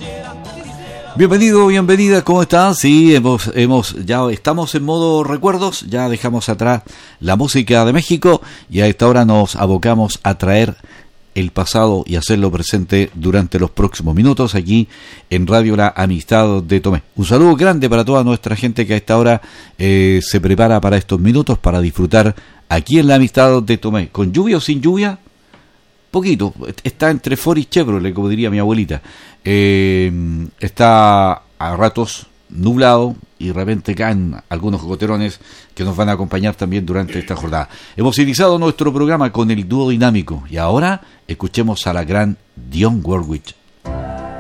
Bienvenido, bienvenida, ¿cómo estás? Sí, ya estamos en modo recuerdos, ya dejamos atrás la música de México y a esta hora nos abocamos a traer el pasado y hacerlo presente durante los próximos minutos aquí en Radio La Amistad de Tomé. Un saludo grande para toda nuestra gente que a esta hora se prepara para estos minutos para disfrutar aquí en La Amistad de Tomé. ¿Con lluvia o sin lluvia? Poquito, está entre Ford y Chevrolet, como diría mi abuelita. Está a ratos nublado y de repente caen algunos goterones que nos van a acompañar también durante esta jornada. Hemos iniciado nuestro programa con el dúo dinámico y ahora escuchemos a la gran Dionne Warwick.